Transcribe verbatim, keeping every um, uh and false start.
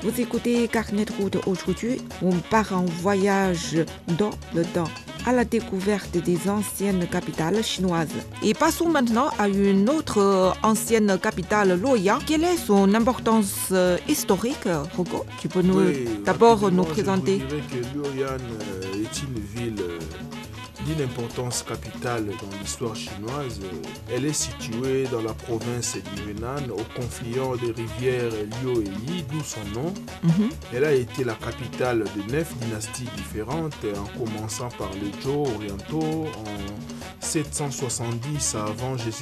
Vous écoutez Carnet de route aujourd'hui. On part en voyage dans le temps à la découverte des anciennes capitales chinoises. Et passons maintenant à une autre ancienne capitale, Luoyang. Quelle est son importance euh, historique, Rocco? Tu peux nous Oui, d'abord nous rapidement, présenter? Je vous dirais que Luoyang euh, est une ville euh, d'une importance capitale dans l'histoire chinoise. Elle est située dans la province du Yunnan, au confluent des rivières Liu et Yi, d'où son nom. Mhm. Elle a été la capitale de neuf dynasties différentes, en commençant par les Zhou orientaux en sept cent soixante-dix avant Jésus-Christ.